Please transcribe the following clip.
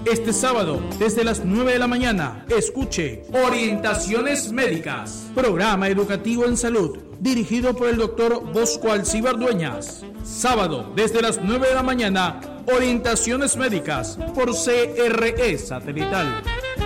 Este sábado, desde las 9 de la mañana, escuche Orientaciones Médicas, programa educativo en salud, dirigido por el doctor Bosco Alcíbar Dueñas. Sábado, desde las 9 de la mañana, Orientaciones Médicas, por CRE Satelital.